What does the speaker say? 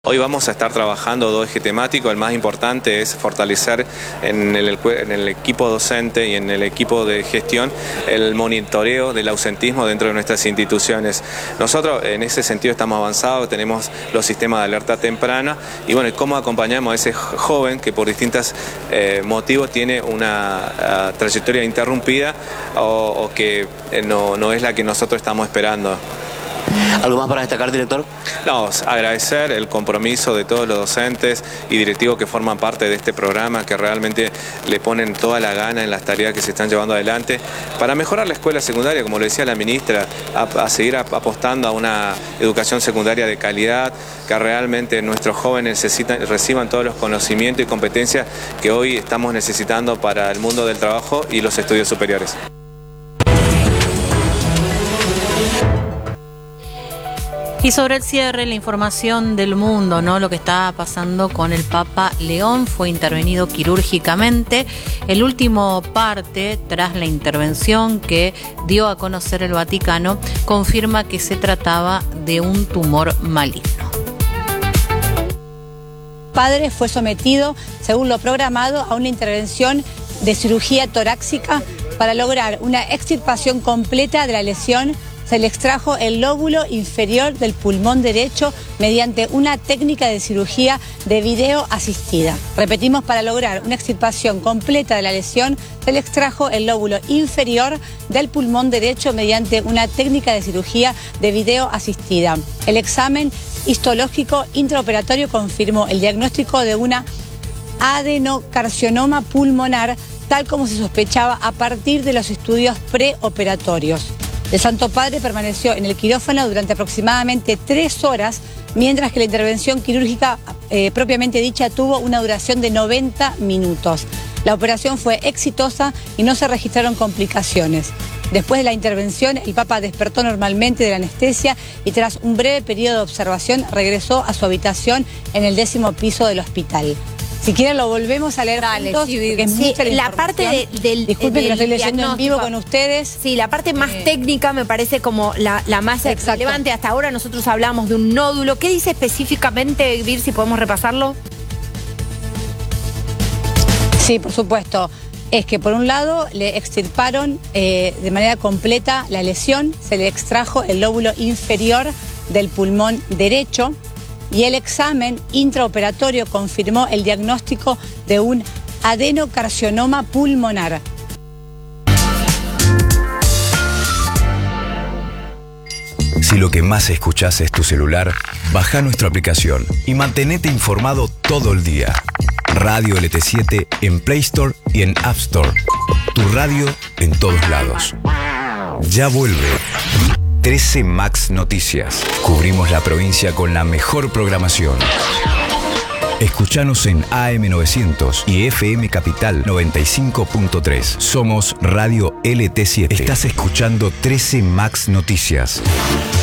Hoy vamos a estar trabajando dos ejes temáticos. El más importante es fortalecer en el equipo docente y en el equipo de gestión el monitoreo del ausentismo dentro de nuestras instituciones. Nosotros en ese sentido estamos avanzados, tenemos los sistemas de alerta temprana y bueno, cómo acompañamos a ese joven que por distintos motivos tiene una trayectoria interrumpida o que no es la que nosotros estamos esperando. ¿Algo más para destacar, director? No, agradecer el compromiso de todos los docentes y directivos que forman parte de este programa, que realmente le ponen toda la gana en las tareas que se están llevando adelante para mejorar la escuela secundaria, como le decía la ministra, a seguir apostando a una educación secundaria de calidad, que realmente nuestros jóvenes reciban todos los conocimientos y competencias que hoy estamos necesitando para el mundo del trabajo y los estudios superiores. Y sobre el cierre, la información del mundo, ¿no? Lo que está pasando con el Papa León, fue intervenido quirúrgicamente. El último parte, tras la intervención que dio a conocer el Vaticano, confirma que se trataba de un tumor maligno. El padre fue sometido, según lo programado, a una intervención de cirugía torácica para lograr una extirpación completa de la lesión. Se le extrajo el lóbulo inferior del pulmón derecho mediante una técnica de cirugía de video asistida. Repetimos, para lograr una extirpación completa de la lesión, se le extrajo el lóbulo inferior del pulmón derecho mediante una técnica de cirugía de video asistida. El examen histológico intraoperatorio confirmó el diagnóstico de una adenocarcinoma pulmonar, tal como se sospechaba a partir de los estudios preoperatorios. El Santo Padre permaneció en el quirófano durante aproximadamente 3 horas, mientras que la intervención quirúrgica propiamente dicha tuvo una duración de 90 minutos. La operación fue exitosa y no se registraron complicaciones. Después de la intervención, el Papa despertó normalmente de la anestesia y tras un breve periodo de observación regresó a su habitación en el 10º piso del hospital. Si quieren lo volvemos a leer juntos, porque es mucha la parte del disculpen que lo estoy leyendo en vivo con ustedes. Sí, la parte más técnica me parece como la más relevante. Hasta ahora nosotros hablamos de un nódulo. ¿Qué dice específicamente, Vir, si podemos repasarlo? Sí, por supuesto. Es que por un lado le extirparon de manera completa la lesión, se le extrajo el lóbulo inferior del pulmón derecho, y el examen intraoperatorio confirmó el diagnóstico de un adenocarcinoma pulmonar. Si lo que más escuchás es tu celular, baja nuestra aplicación y mantenete informado todo el día. Radio LT7 en Play Store y en App Store. Tu radio en todos lados. Ya vuelve 13 Max Noticias. Cubrimos la provincia con la mejor programación. Escuchanos en AM900 y FM Capital 95.3. Somos Radio LT7. Estás escuchando 13 Max Noticias.